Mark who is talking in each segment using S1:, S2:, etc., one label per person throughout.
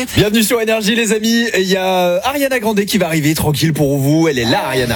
S1: Bienvenue sur Énergie les amis, il y a Ariana Grande qui va arriver, tranquille pour vous, elle est là Ariana.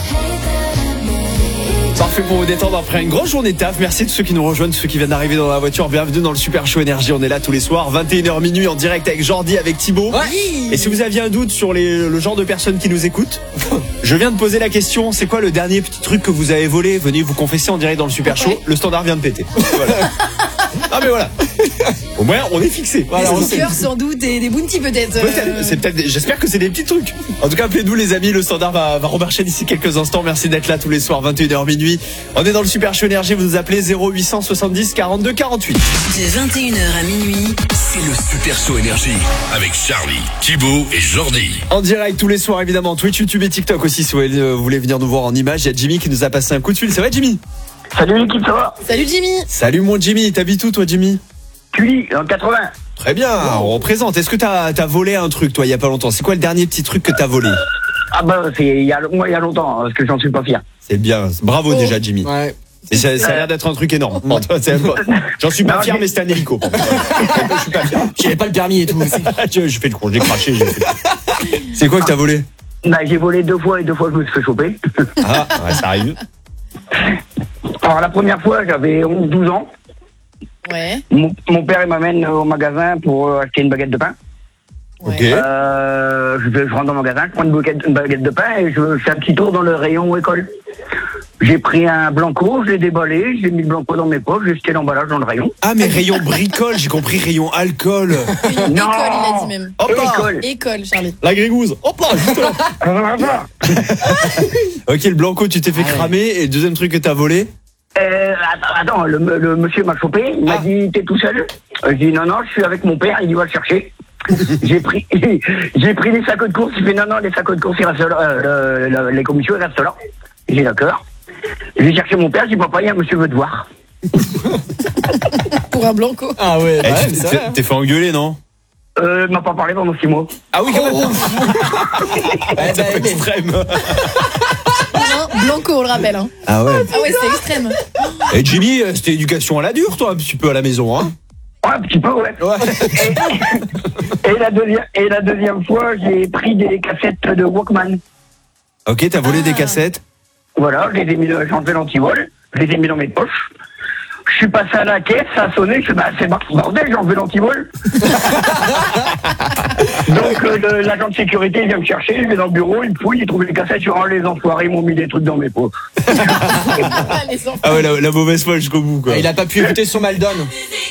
S1: Parfait pour vous détendre après une grosse journée de taf. Merci à tous ceux qui nous rejoignent, ceux qui viennent d'arriver dans la voiture. Bienvenue dans le Super Show Énergie. On est là tous les soirs, 21h minuit en direct avec Jordi, avec Thibaut.
S2: Oui.
S1: Et si vous aviez un doute sur le genre de personnes qui nous écoutent, je viens de poser la question. C'est quoi le dernier petit truc que vous avez volé? Venez vous confesser en direct dans le Super Show. Le standard vient de péter. Voilà. Ah mais voilà. Au moins on est fixé. Voilà,
S2: des stickers sans doute et des bounties peut-être.
S1: C'est peut-être. J'espère que c'est des petits trucs. En tout cas, appelez-nous les amis. Le standard va remarcher d'ici quelques instants. Merci d'être là tous les soirs, 21h minuit. On est dans le Super Show Énergie. Vous nous appelez 0870 42 48.
S3: De 21h à minuit,
S4: c'est le Super Show Énergie avec Charlie, Thibaut et Jordi.
S1: En direct tous les soirs évidemment. Twitch, YouTube et TikTok aussi. Si vous voulez venir nous voir en image, il y a Jimmy qui nous a passé un coup de fil. Ça va Jimmy?
S5: Salut l'équipe, ça va?
S2: Salut Jimmy.
S1: Salut mon Jimmy. T'habites où toi Jimmy?
S5: Puis en 80.
S1: Très bien. On représente. Est-ce que t'as volé un truc toi il y a pas longtemps? C'est quoi le dernier petit truc que t'as volé?
S5: Ah bah c'est il y a longtemps parce que j'en suis pas fier.
S1: C'est bien. Bravo déjà Jimmy.
S2: Ouais.
S1: Et ça a l'air d'être un truc énorme. J'en suis pas fier, mais c'était un hélico. Je suis pas fier.
S2: J'avais pas le permis et tout.
S1: Je fais le con, j'ai craché. C'est quoi que t'as volé?
S5: Bah j'ai volé 2 fois et 2 fois je me suis fait choper.
S1: Ah, ouais, ça arrive.
S5: Alors la première fois j'avais 11-12 ans.
S2: Ouais.
S5: Mon père il m'amène au magasin pour acheter une baguette de pain.
S1: Ok.
S5: Je rentre dans le magasin, je prends une baguette de pain et je fais un petit tour dans le rayon école. J'ai pris un Blanco, je l'ai déballé, j'ai mis le Blanco dans mes poches, j'ai jeté l'emballage dans le rayon.
S1: Ah mais rayon bricole, j'ai compris rayon alcool.
S2: Rayon
S5: Non.
S2: école, il a dit même.
S1: Hop là.
S2: École, Charlie.
S1: La grigouze. Hop là, juste là. Ok, le Blanco, tu t'es fait cramer. Et le deuxième truc que t'as volé?
S5: Attends, le monsieur m'a chopé, il m'a dit t'es tout seul? Je dis non, je suis avec mon père, il dit va le chercher. J'ai pris les sacs de course, il fait non, les sacs de course ils restent là, les commissions ils restent là. J'ai d'accord. J'ai cherché mon père, j'ai dit papa, il y a un monsieur veut te voir.
S2: Pour un Blanco.
S6: Ah ouais,
S1: T'es fait engueuler, non?
S5: M'a pas parlé pendant 6 mois.
S1: Ah oui, quand même. C'est un peu extrême.
S2: Blanco, on le rappelle. Hein.
S1: Ah ouais.
S2: Ah ouais, c'est extrême.
S1: Et Jimmy, c'était éducation à la dure, toi, un petit peu à la maison, hein?
S5: Ouais, un petit peu, ouais. Et la deuxième fois, j'ai pris des cassettes de Walkman.
S1: Ok, t'as volé des cassettes?
S5: Voilà, j'ai enlevé l'antivol, je les ai mis dans mes poches. Je suis passé à la caisse, ça a sonné, je suis c'est bordel, j'ai enlevé l'antivol. Donc l'agent de sécurité il vient me chercher, je vais dans le bureau, il me fouille, il trouve les cassettes, je rends les enfoirés, ils m'ont mis des trucs dans mes poches.
S1: Ah ouais, la mauvaise foi jusqu'au bout, quoi.
S6: Il a pas pu écouter son Maldon.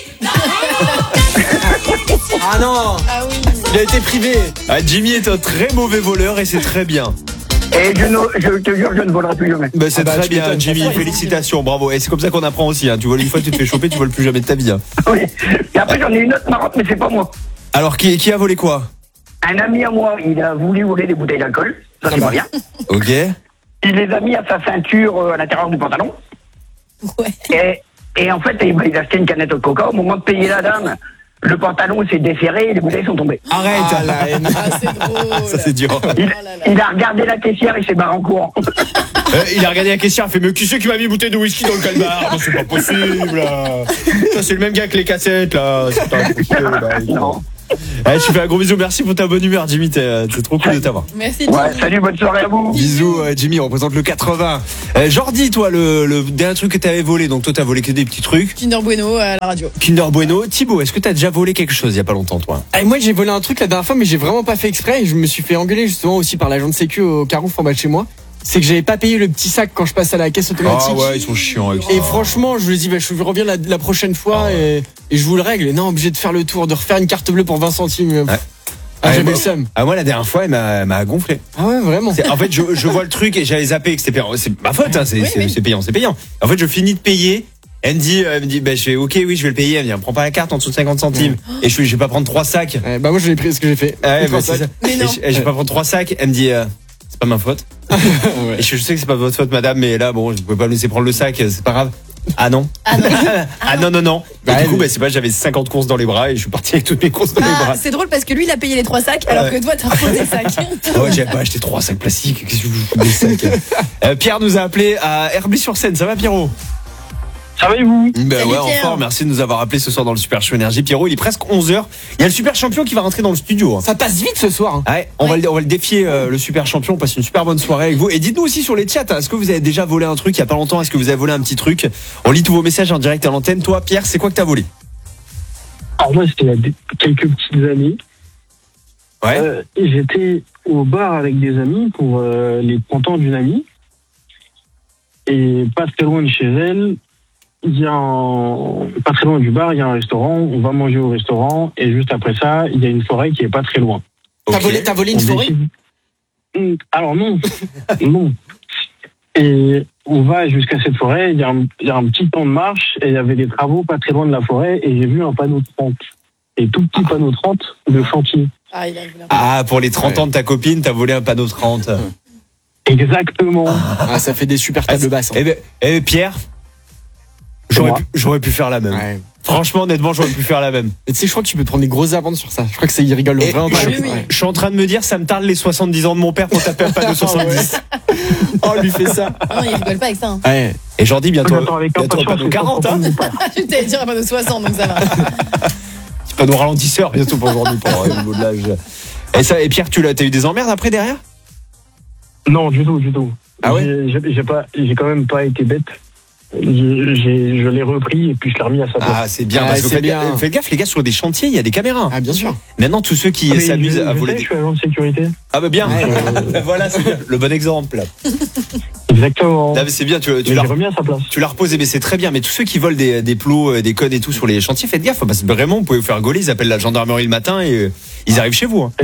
S6: Ah non.
S2: Ah oui.
S6: Il a été privé.
S1: Ah, Jimmy est un très mauvais voleur et c'est très bien.
S5: Et je te jure, je ne volerai plus jamais.
S1: Bah, c'est très
S6: tu
S1: bien,
S6: m'étonnes,
S1: Jimmy, félicitations, bravo. Et c'est comme ça qu'on apprend aussi, hein. Tu voles une fois, tu te fais choper, tu voles plus jamais de ta vie, hein.
S5: Oui. Et après j'en ai une autre marrante, mais c'est pas moi.
S1: Alors, qui a volé quoi?
S5: Un ami à moi, il a voulu voler des bouteilles d'alcool, ça c'est pas bien.
S1: Ok.
S5: Il les a mis à sa ceinture à l'intérieur du pantalon.
S2: Ouais.
S5: Et en fait, il a acheté une canette de coca. Au moment de payer la dame, le pantalon s'est desserré et les bouteilles sont tombées.
S1: Arrête.
S6: Ah la haine.
S2: Ah, c'est drôle.
S1: Ça, c'est dur.
S5: Il a regardé la caissière et s'est barré en courant.
S1: Il a regardé la caissière, il fait, mais qui c'est qui m'a mis une bouteille de whisky dans le calbar? Non, c'est pas possible, là. Ça, c'est le même gars que les cassettes, là. C'est pas possible, là.
S5: Non.
S1: Je te fais un gros bisou, merci pour ta bonne humeur, Jimmy, c'est trop cool de t'avoir.
S2: Merci Jimmy.
S5: Ouais, salut, bonne soirée à vous.
S1: Bisous, Jimmy, on représente le 80. Jordi, toi, le dernier truc que t'avais volé, donc toi t'as volé que des petits trucs.
S2: Kinder Bueno à la radio.
S1: Kinder Bueno. Thibaut, est-ce que t'as déjà volé quelque chose il y a pas longtemps, toi?
S6: Et moi j'ai volé un truc la dernière fois mais j'ai vraiment pas fait exprès et je me suis fait engueuler justement aussi par l'agent de sécu au Carrefour en bas de chez moi. C'est que j'avais pas payé le petit sac quand je passe à la caisse automatique.
S1: Ah ouais, ils sont chiants avec ça.
S6: Et franchement, je lui ai dit, je reviens la prochaine fois et je vous le règle. Et non, obligé de faire le tour, de refaire une carte bleue pour 20 centimes.
S1: Ouais.
S6: J'avais le seum.
S1: Ah, moi, la dernière fois, elle m'a gonflé.
S6: Ah ouais, vraiment.
S1: En fait, je vois le truc et j'avais zappé que c'était payant. C'est ma faute, hein, c'est payant. En fait, je finis de payer. Elle me dit, bah, je fais, ok, oui, je vais le payer. Elle me dit, prends pas la carte en dessous de 50 centimes. Et je vais pas prendre 3 sacs.
S6: Bah, moi, je l'ai pris ce que j'ai fait.
S1: Ouais, bah, c'est ça.
S2: Mais non.
S1: Et je vais pas prendre 3 sacs. Elle me dit, c'est pas ma faute.
S6: Ouais.
S1: Et je sais que c'est pas votre faute, madame, mais là, bon, je pouvais pas me laisser prendre le sac, c'est pas grave. Ah non. Ah non.
S6: Bah,
S1: Et du coup, c'est pas, j'avais 50 courses dans les bras et je suis parti avec toutes mes courses dans les bras.
S2: C'est drôle parce que lui il a payé les 3 sacs alors que toi t'as pris des sacs.
S1: Ah ouais, j'avais pas acheté 3 sacs plastiques. Qu'est-ce que je fous des sacs? Pierre nous a appelé à Herblay-sur-Seine. Ça va, Pierrot?
S7: Ça va et vous?
S1: Ben
S2: Salut,
S1: ouais, en
S2: Pierre.
S1: forme. Merci de nous avoir appelé ce soir dans le Super Show Énergie. Pierrot, il est presque 11h. Il y a le Super Champion qui va rentrer dans le studio.
S6: Ça passe vite ce soir. Hein.
S1: Ouais, on va le défier, le Super Champion. On passe une super bonne soirée avec vous. Et dites-nous aussi sur les chats, hein, est-ce que vous avez déjà volé un truc il y a pas longtemps? Est-ce que vous avez volé un petit truc? On lit tous vos messages en direct à l'antenne. Toi, Pierre, c'est quoi que t'as volé?
S7: Alors moi, c'était il y a quelques petites années.
S1: Ouais.
S7: J'étais au bar avec des amis pour les 30 ans d'une amie. Et pas très loin de chez elle, pas très loin du bar, il y a un restaurant. On va manger au restaurant. Et juste après ça, il y a une forêt qui est pas très loin.
S6: T'as
S1: Ok.
S6: volé une
S7: On
S6: forêt?
S7: décide- Alors non, non. Et on va jusqu'à cette forêt, il y a un petit temps de marche et il y avait des travaux pas très loin de la forêt et j'ai vu un panneau 30. Et tout petit panneau 30 de chantier.
S2: Ah, il a vu là.
S1: Ah, pour les 30 ans de ta copine, t'as volé un panneau 30.
S7: Exactement.
S6: Ah, ça fait des super tables basses. Hein.
S1: Pierre,
S7: Moi.
S1: j'aurais pu faire la même.
S6: Ouais.
S1: Franchement, honnêtement, j'aurais pu faire la même.
S6: Et tu sais, je crois que tu peux te prendre des grosses amendes sur ça. Je crois que ils rigolent
S1: Et
S6: vraiment.
S2: oui, oui.
S6: Ouais.
S1: Je suis en train de me dire, ça me tarde les 70 ans de mon père pour taper un panneau 70.
S6: Oh, lui fait ça.
S2: Ah non, il rigole pas avec ça. Hein.
S6: Ouais.
S1: Et j'en dis bientôt,
S7: J'attends avec
S1: bientôt un
S7: impatience
S1: panneau
S7: les
S1: 40, hein.
S7: 30 ans de mon père.
S2: Je t'allais dire un panneau 60, donc ça va.
S1: Petit panneau ralentisseur bientôt pour aujourd'hui, pour au niveau de l'âge. Et Pierre, t'as eu des emmerdes après derrière?
S7: Non, du tout, du tout.
S1: Ah ouais?
S7: J'ai quand même pas été bête. Je l'ai repris et puis je l'ai remis à sa place.
S1: Ah, c'est bien,
S6: Ah,
S1: parce que
S6: c'est
S1: faites
S6: bien.
S1: faites gaffe, les gars, sur des chantiers, il y a des caméras.
S6: Ah, bien sûr.
S1: Maintenant, tous ceux qui
S7: Ah, mais
S1: s'amusent à
S7: je
S1: voler
S7: sais,
S1: des...
S7: Je suis agent de sécurité.
S1: Ah bah bien,
S6: Ouais.
S1: voilà, c'est bien. Le bon exemple.
S7: Exactement.
S1: Là, mais c'est bien, tu
S7: Mais j'ai
S1: l'as
S7: remis à sa place.
S1: tu l'as reposé, mais c'est très bien. Mais tous ceux qui volent des plots, des codes et tout sur les chantiers, faites gaffe, parce que vraiment, vous pouvez vous faire gauler. Ils appellent la gendarmerie le matin et ils arrivent chez vous. Hein.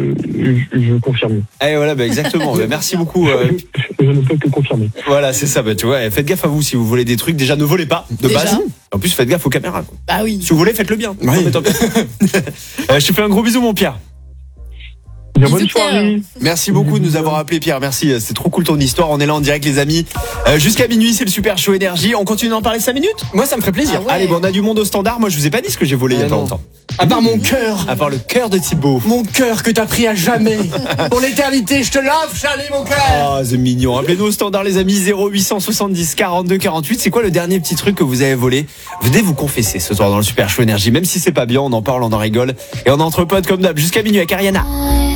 S7: Je confirme.
S1: Eh voilà, bah, exactement. Bah, merci beaucoup.
S7: Je ne peux que confirmer.
S1: Voilà, c'est ça. Bah, tu vois, faites gaffe à vous si vous volez des trucs. Déjà, ne volez pas de
S2: Déjà.
S1: base. En plus, faites gaffe aux caméras. Quoi.
S2: Bah oui.
S1: Si vous voulez, faites-le bien.
S6: Ouais.
S1: Non, mais tant pis. Je te fais un gros bisou, mon Pierre.
S7: Bien, bonne
S2: Bisous, Pierre.
S7: soirée.
S1: Merci beaucoup de nous avoir appelé, Pierre. Merci, c'est trop cool ton histoire. On est là en direct, les amis. Jusqu'à minuit, c'est le Super Show Énergie. On continue d'en parler 5 minutes.
S6: Moi, ça me ferait plaisir.
S2: Ah ouais.
S1: Allez, bon, on a du monde au standard. Moi, je vous ai pas dit ce que j'ai volé il y a
S6: Ah
S1: pas
S6: non.
S1: longtemps.
S6: À part mon cœur.
S1: À part le cœur de Thibaut.
S6: Mon cœur que t'as pris à jamais. Pour l'éternité, je te l'offre, Charlie, mon cœur.
S1: Ah, c'est mignon. Appelez-nous au standard, les amis. 0870 42 48. C'est quoi le dernier petit truc que vous avez volé? Venez vous confesser ce soir dans le Super Show Énergie. Même si c'est pas bien, on en parle, on en rigole. Et on est entre potes comme d'hab. Jusqu'à minuit avec Ariana.